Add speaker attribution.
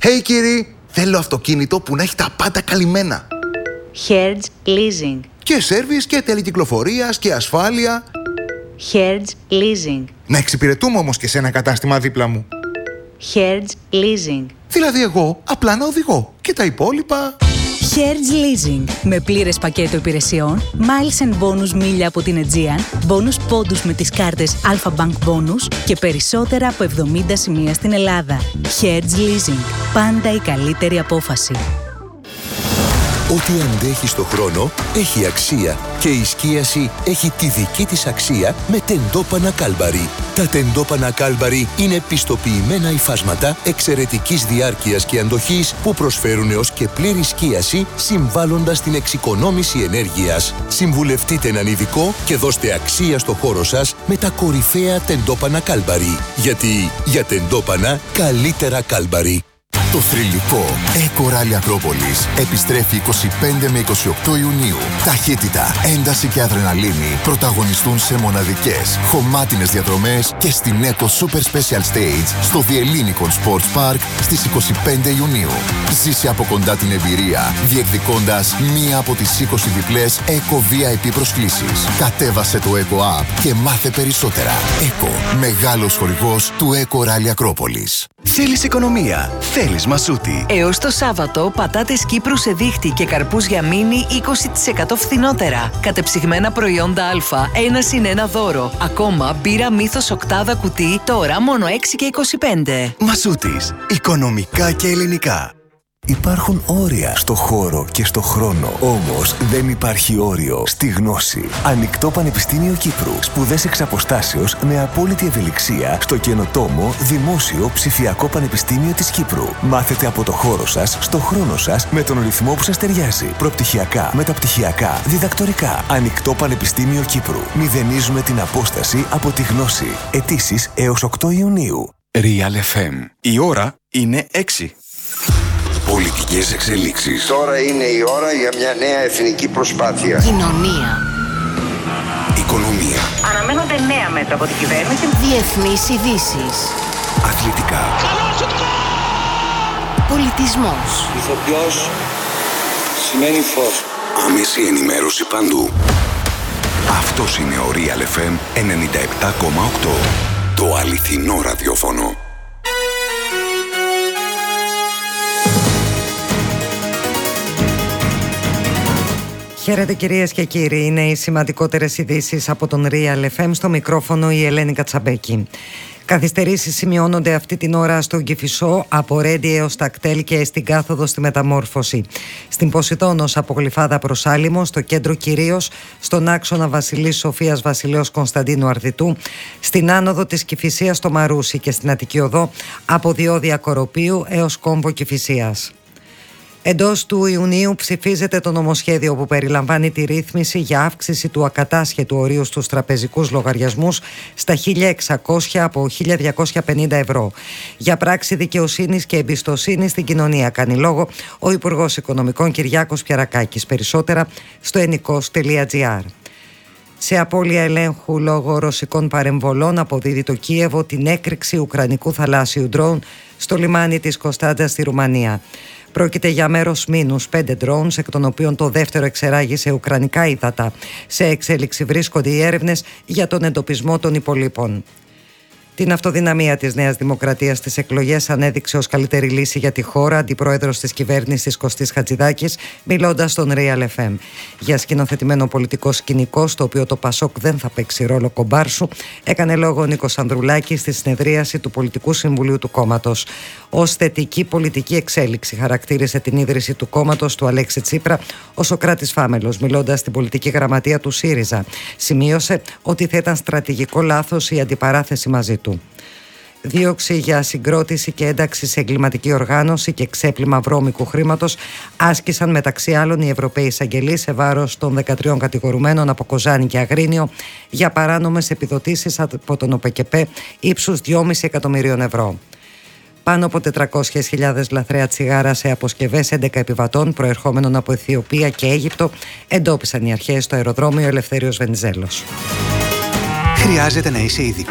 Speaker 1: Hey κύριοι, θέλω αυτοκίνητο που να έχει τα πάντα καλυμμένα.
Speaker 2: Hertz Leasing.
Speaker 1: Και σέρβις και τελεκυκλοφορίας και ασφάλεια.
Speaker 2: Hertz Leasing.
Speaker 1: Να εξυπηρετούμε όμως και σε ένα κατάστημα δίπλα μου.
Speaker 2: Hertz Leasing.
Speaker 1: Δηλαδή εγώ απλά να οδηγώ και τα υπόλοιπα...
Speaker 3: Hertz Leasing. Με πλήρες πακέτο υπηρεσιών, miles and bonus μίλια από την Aegean, bonus πόντους με τις κάρτες Alpha Bank Bonus και περισσότερα από 70 σημεία στην Ελλάδα. Hertz Leasing. Πάντα η καλύτερη απόφαση.
Speaker 4: Ό,τι αντέχει στο χρόνο έχει αξία και η σκίαση έχει τη δική της αξία με τεντόπανα Κάλμπαρι. Τα τεντόπανα Κάλμπαρι είναι πιστοποιημένα υφάσματα εξαιρετικής διάρκειας και αντοχής που προσφέρουν έως και πλήρη σκίαση συμβάλλοντας στην εξοικονόμηση ενέργειας. Συμβουλευτείτε έναν ειδικό και δώστε αξία στο χώρο σας με τα κορυφαία τεντόπανα Κάλμπαρι. Γιατί για τεντόπανα καλύτερα Κάλμπαρι.
Speaker 5: Το θρυλικό Eco Rally Ακρόπολης επιστρέφει 25 με 28 Ιουνίου. Ταχύτητα, ένταση και αδρεναλίνη πρωταγωνιστούν σε μοναδικές, χωμάτινες διαδρομές και στην Eco Super Special Stage στο Διελλήνικον Sports Park στις 25 Ιουνίου. Ζήσε από κοντά την εμπειρία, διεκδικώντας μία από τις 20 διπλές Eco VIP προσκλήσεις. Κατέβασε το Eco App και μάθε περισσότερα. Eco, μεγάλος χορηγός του Eco Rally Ακρόπολης.
Speaker 6: Θέλεις οικονομία, θέλεις Μασούτη.
Speaker 7: Έως το Σάββατο, πατάτες Κύπρου σε δίχτυ και καρπούς για μίνι 20% φθηνότερα. Κατεψυγμένα προϊόντα Α, 1+1 δώρο. Ακόμα μπύρα Μύθος οκτάδα κουτί, τώρα μόνο 6,25.
Speaker 6: Μασούτης, οικονομικά και ελληνικά.
Speaker 8: Υπάρχουν όρια στο χώρο και στο χρόνο. Όμως δεν υπάρχει όριο στη γνώση. Ανοιχτό Πανεπιστήμιο Κύπρου. Σπουδές εξ αποστάσεως με απόλυτη ευελιξία στο καινοτόμο Δημόσιο Ψηφιακό Πανεπιστήμιο της Κύπρου. Μάθετε από το χώρο σας, στο χρόνο σας, με τον ρυθμό που σας ταιριάζει. Προπτυχιακά, μεταπτυχιακά, διδακτορικά. Ανοιχτό Πανεπιστήμιο Κύπρου. Μηδενίζουμε την απόσταση από τη γνώση. Αιτήσεις έως 8 Ιουνίου.
Speaker 6: Real FM. Η ώρα είναι 6.
Speaker 9: Πολιτικές εξελίξεις. Τώρα είναι η ώρα για μια νέα εθνική προσπάθεια.
Speaker 10: Κοινωνία.
Speaker 9: Οικονομία.
Speaker 11: Αναμένονται νέα μέτρα από την κυβέρνηση.
Speaker 10: Διεθνείς ειδήσεις.
Speaker 9: Αθλητικά.
Speaker 10: Πολιτισμός.
Speaker 12: Ηθοποιός σημαίνει φως.
Speaker 9: Άμεση ενημέρωση παντού. Αυτός είναι ο Real FM 97,8. Το αληθινό ραδιόφωνο.
Speaker 13: Χαίρετε κυρίες και κύριοι, είναι οι σημαντικότερες ειδήσεις από τον Real FM, στο μικρόφωνο η Ελένη Κατσαμπέκη. Καθυστερήσεις σημειώνονται αυτή την ώρα στον Κηφισό, από Ρέντι έως Τακτέλ και στην κάθοδο στη Μεταμόρφωση. Στην Ποσειδώνος από Γλυφάδα προς Άλυμο, στο κέντρο κυρίως, στον άξονα Βασιλής Σοφίας Βασιλέως Κωνσταντίνου Αρδιτού, στην άνοδο της Κηφισίας στο Μαρούσι και στην Αττική Οδό από Διόδια Κοροπίου έως Κόμβο Κηφισίας. Εντός του Ιουνίου ψηφίζεται το νομοσχέδιο που περιλαμβάνει τη ρύθμιση για αύξηση του ακατάσχετου ορίου στους τραπεζικούς λογαριασμούς στα 1.600 από 1.250 ευρώ. Για πράξη δικαιοσύνης και εμπιστοσύνης στην κοινωνία κάνει λόγο ο Υπουργός Οικονομικών Κυριάκος Πιαρακάκης. Περισσότερα στο ennikos.gr. Σε απώλεια ελέγχου λόγω ρωσικών παρεμβολών αποδίδει το Κίεβο την έκρηξη ουκρανικού θαλάσσιου ντρόουν στο λιμάνι της Κωνσταντζα στη Ρουμανία. Πρόκειται για μέρος μήνους 5 drones, εκ των οποίων το δεύτερο εξεράγει σε ουκρανικά ύδατα. Σε εξέλιξη βρίσκονται οι έρευνες για τον εντοπισμό των υπολείπων. Την αυτοδυναμία της Νέας Δημοκρατίας στις εκλογές ανέδειξε ως καλύτερη λύση για τη χώρα αντιπρόεδρος της κυβέρνησης Κωστής Χατζηδάκης, μιλώντας στον Real FM. Για σκηνοθετημένο πολιτικό σκηνικό, στο οποίο το Πασόκ δεν θα παίξει ρόλο κομπάρσου, έκανε λόγο ο Νίκος Ανδρουλάκης στη συνεδρίαση του Πολιτικού Συμβουλίου του κόμματος. Ως θετική πολιτική εξέλιξη χαρακτήρισε την ίδρυση του κόμματος του Αλέξη Τσίπρα ο Σωκράτης Φάμελος, μιλώντας στην πολιτική γραμματεία του ΣΥΡΙΖΑ. Σημείωσε ότι θα ήταν στρατηγικό λάθος η αντιπαράθεση μαζί του. Δίωξη για συγκρότηση και ένταξη σε εγκληματική οργάνωση και ξέπλυμα βρώμικου χρήματος άσκησαν μεταξύ άλλων οι Ευρωπαίοι εισαγγελείς σε βάρος των 13 κατηγορουμένων από Κοζάνη και Αγρίνιο για παράνομες επιδοτήσεις από τον ΟΠΕΚΕΠΕ ύψους 2,5 εκατομμυρίων ευρώ. Πάνω από 400.000 λαθρέα τσιγάρα σε αποσκευές 11 επιβατών προερχόμενων από Αιθιοπία και Αίγυπτο εντόπισαν οι αρχές στο αεροδρόμιο Ελευθέριος Βενιζέλος.
Speaker 6: Χρειάζεται να είσαι ειδικός